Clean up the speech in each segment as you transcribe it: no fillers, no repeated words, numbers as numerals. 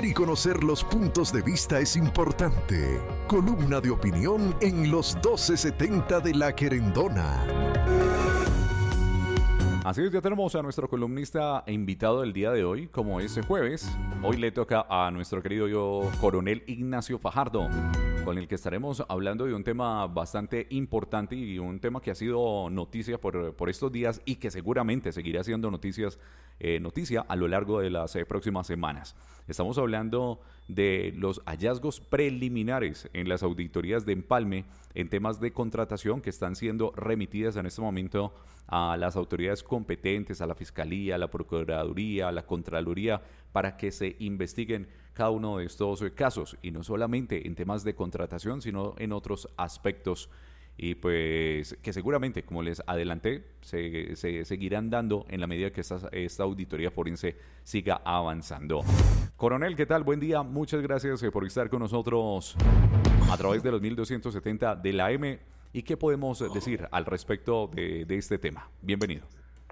Saber y conocer los puntos de vista es importante. Columna de opinión en los 1270 de La Querendona. Así es, ya tenemos a nuestro columnista e invitado del día de hoy, como es jueves. Hoy le toca a nuestro querido coronel Ignacio Fajardo, con el que estaremos hablando de un tema bastante importante y un tema que ha sido noticia por estos días y que seguramente seguirá siendo noticia a lo largo de las próximas semanas. Estamos hablando de los hallazgos preliminares en las auditorías de Empalme en temas de contratación que están siendo remitidas en este momento a las autoridades competentes, a la Fiscalía, a la Procuraduría, a la Contraloría, para que se investiguen cada uno de estos casos, y no solamente en temas de contratación, sino en otros aspectos, y pues que seguramente, como les adelanté, se seguirán dando en la medida que esta auditoría forense siga avanzando. Coronel, ¿qué tal? Buen día, muchas gracias por estar con nosotros a través de los 1270 de la M. ¿Y qué podemos decir al respecto de este tema? Bienvenido.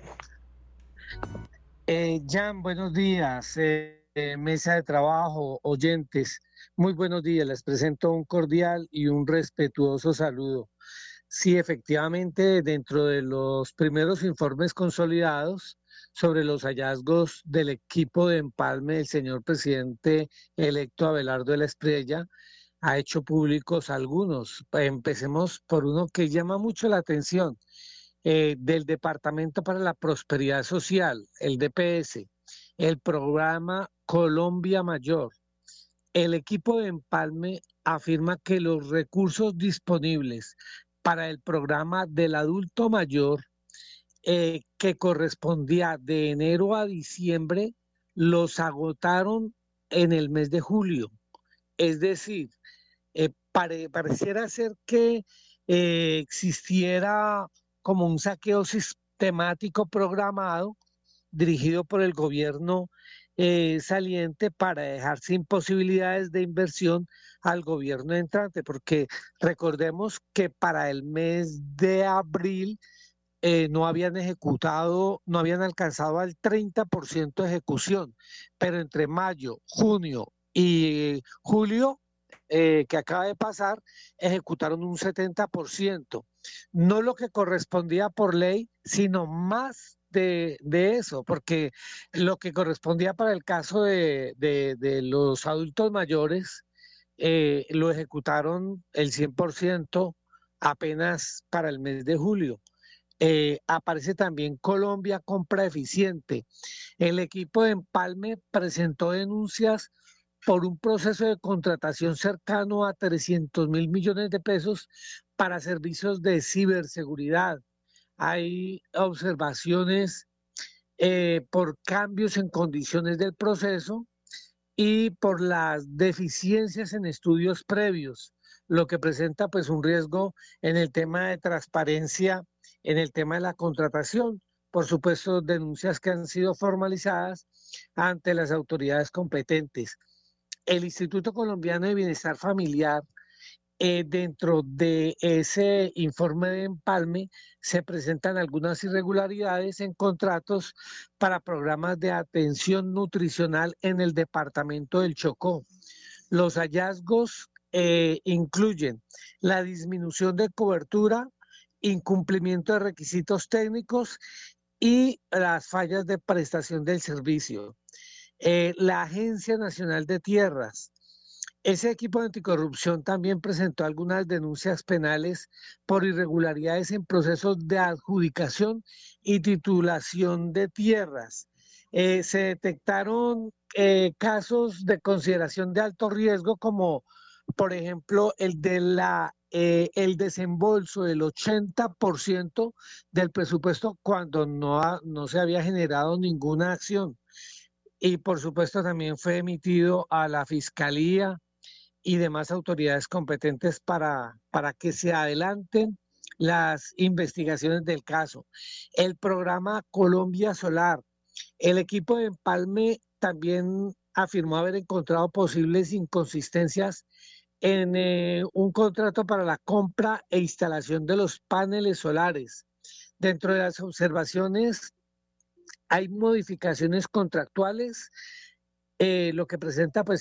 Jan, buenos días. Mesa de trabajo, oyentes, muy buenos días. Les presento un cordial y un respetuoso saludo. Sí, efectivamente, dentro de los primeros informes consolidados sobre los hallazgos del equipo de Empalme, el señor presidente electo Abelardo de la Espriella ha hecho públicos algunos. Empecemos por uno que llama mucho la atención, del Departamento para la Prosperidad Social, el DPS, el programa Colombia Mayor. El equipo de Empalme afirma que los recursos disponibles para el programa del adulto mayor, que correspondía de enero a diciembre, los agotaron en el mes de julio. Es decir, pareciera ser que existiera como un saqueo sistemático programado dirigido por el gobierno saliente para dejar sin posibilidades de inversión al gobierno entrante, porque recordemos que para el mes de abril no habían alcanzado al 30% de ejecución, pero entre mayo, junio y julio, que acaba de pasar, ejecutaron un 70%, no lo que correspondía por ley, sino más de eso, porque lo que correspondía para el caso de los adultos mayores, lo ejecutaron el 100% apenas para el mes de julio. Aparece también Colombia Compra Eficiente. El equipo de Empalme presentó denuncias por un proceso de contratación cercano a 300.000 millones de pesos para servicios de ciberseguridad. Hay observaciones por cambios en condiciones del proceso y por las deficiencias en estudios previos, lo que presenta pues un riesgo en el tema de transparencia, en el tema de la contratación. Por supuesto, denuncias que han sido formalizadas ante las autoridades competentes. El Instituto Colombiano de Bienestar Familiar, dentro de ese informe de Empalme, se presentan algunas irregularidades en contratos para programas de atención nutricional en el departamento del Chocó. Los hallazgos incluyen la disminución de cobertura, incumplimiento de requisitos técnicos y las fallas de prestación del servicio. La Agencia Nacional de Tierras. Ese equipo de anticorrupción también presentó algunas denuncias penales por irregularidades en procesos de adjudicación y titulación de tierras. Se detectaron casos de consideración de alto riesgo, como por ejemplo el desembolso del 80% del presupuesto cuando no se había generado ninguna acción. Y por supuesto también fue emitido a la Fiscalía y demás autoridades competentes para que se adelanten las investigaciones del caso. El programa Colombia Solar. El equipo de Empalme también afirmó haber encontrado posibles inconsistencias en un contrato para la compra e instalación de los paneles solares. Dentro de las observaciones hay modificaciones contractuales, lo que presenta pues